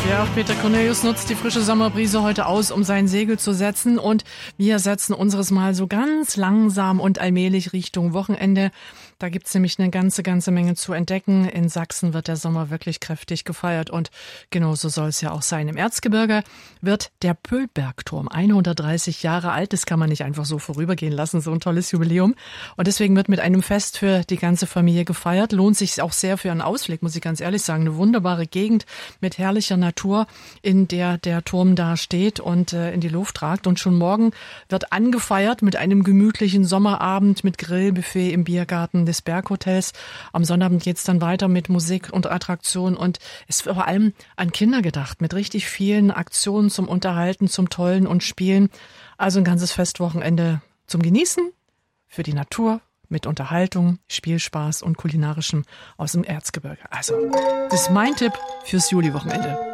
Ja, auch Peter Cornelius nutzt die frische Sommerbrise heute aus, um sein Segel zu setzen. Und wir setzen unseres Mal so ganz langsam und allmählich Richtung Wochenende. Da gibt's nämlich eine ganze Menge zu entdecken. In Sachsen wird der Sommer wirklich kräftig gefeiert und genauso soll es ja auch sein. Im Erzgebirge wird der Pöllbergturm 130 Jahre alt. Das kann man nicht einfach so vorübergehen lassen, so ein tolles Jubiläum. Und deswegen wird mit einem Fest für die ganze Familie gefeiert. Lohnt sich auch sehr für einen Ausflug, muss ich ganz ehrlich sagen. Eine wunderbare Gegend mit herrlicher Natur, in der der Turm da steht und in die Luft ragt. Und schon morgen wird angefeiert mit einem gemütlichen Sommerabend mit Grillbuffet im Biergarten des Berghotels. Am Sonnabend geht's dann weiter mit Musik und Attraktionen und es ist vor allem an Kinder gedacht, mit richtig vielen Aktionen zum Unterhalten, zum Tollen und Spielen. Also ein ganzes Festwochenende zum Genießen, für die Natur, mit Unterhaltung, Spielspaß und Kulinarischem aus dem Erzgebirge. Also, das ist mein Tipp fürs Juli-Wochenende.